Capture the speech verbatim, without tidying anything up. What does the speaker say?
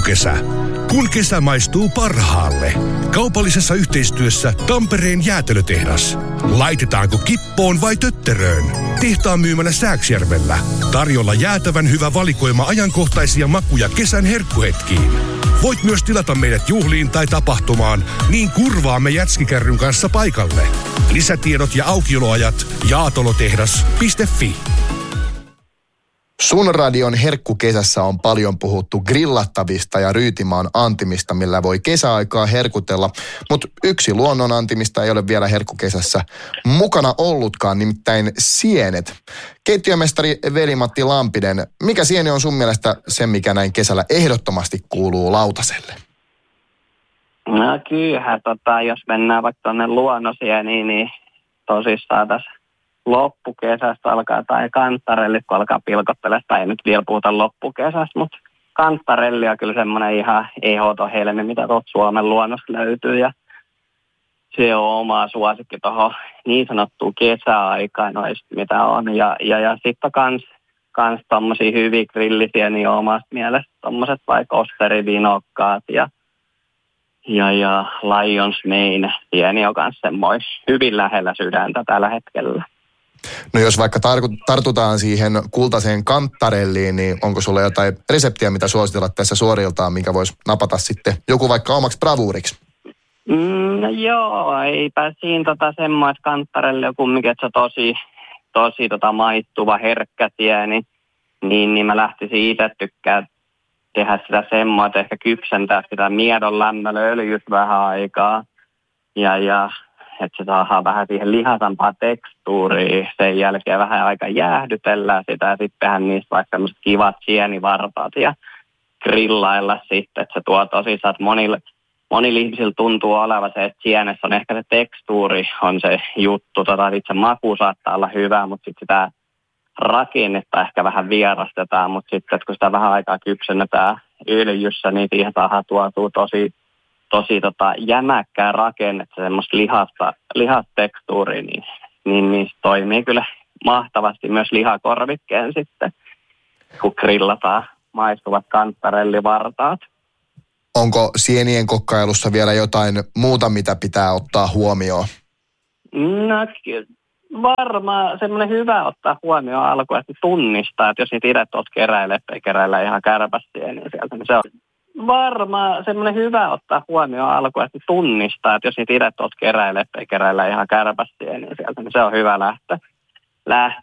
Herkkukesä. Kun kesä maistuu parhaalle. Kaupallisessa yhteistyössä Tampereen jäätelötehdas. Laitetaanko kippoon vai tötteröön? Tehtaan myymälä Sääksjärvellä. Tarjolla jäätävän hyvä valikoima ajankohtaisia makuja kesän herkkuhetkiin. Voit myös tilata meidät juhliin tai tapahtumaan, niin kurvaamme jätskikärryn kanssa paikalle. Lisätiedot ja aukioloajat jaatolotehdas piste fi. Sun radion herkkukesässä on paljon puhuttu grillattavista ja ryytimaan antimista, millä voi kesäaikaa herkutella, mutta yksi luonnon antimista ei ole vielä herkkukesässä mukana ollutkaan, nimittäin sienet. Keittiömestari Veli-Matti Lampinen, mikä sieni on sun mielestä se, mikä näin kesällä ehdottomasti kuuluu lautaselle? No kyllähän, tota, jos mennään vaikka tuonne luonnosieniin, niin tosissaan tässä loppukesästä alkaa, tai kantarellit, kun alkaa pilkottelemaan, tai ei nyt vielä puhuta loppukesästä, mutta kantarelli on kyllä semmoinen ihan ehdoton helmi, mitä tuolta Suomen luonnosta löytyy, ja se on oma suosikki tuohon niin sanottuun kesäaikaan, noista mitä on, ja, ja, ja sitten kans, kans tommosia hyviä grillisieniä omasta mielestä, tommoset vaikka osterivinokkaat, ja Ja, ja Lions Mane sieni on myös semmoinen hyvin lähellä sydäntä tällä hetkellä. No jos vaikka tar- tartutaan siihen kultaiseen kantarelliin, niin onko sulla jotain reseptiä, mitä suositellaan tässä suoriltaan, minkä voisi napata sitten joku vaikka omaksi bravuuriksi? Mm, no joo, eipä siinä tota semmoista kantarelli on kumminkin, että se on tosi, tosi tota maittuva, herkkä sieni, niin, niin mä lähtisin itse tykkään tehdä sitä semmoista, että ehkä kypsentää sitä miedon lämmöllä öljystä vähän aikaa. Ja, ja että se saadaan vähän siihen lihasampaa tekstuuria. Sen jälkeen vähän aika jäähdytellään sitä ja sitten tehdään niistä vaikka sellaiset kivat sienivartaat ja grillailla sitten. Että se tuo tosissaan, että monille, monille ihmisillä tuntuu olevan se, että sienessä on ehkä se tekstuuri on se juttu. Tota, itse maku saattaa olla hyvä, mutta sitten sitä rakennetta ehkä vähän vierastetaan, mutta sitten kun sitä vähän aikaa kypsennetään öljyssä, niin siihen saadaan tuotua tosi, tosi tota jämäkkää rakennetta, semmoista lihasta, lihastekstuuria, niin, niin, niin se toimii kyllä mahtavasti myös lihakorvikkeen sitten, kun grillataan maistuvat kantarellivartaat. Onko sienien kokkailussa vielä jotain muuta, mitä pitää ottaa huomioon? No varmaan semmoinen hyvä ottaa huomioon alkuun, että tunnistaa, että jos niitä itse tuot keräilee, ettei keräillä ihan kärpäsiä, niin sieltä niin se on varmaan semmoinen hyvä ottaa huomioon alkuun, että tunnistaa, että jos niitä itse tuot keräilee, ettei keräillä ihan kärpäsiä, niin sieltä niin se on hyvä lähteä. lähteä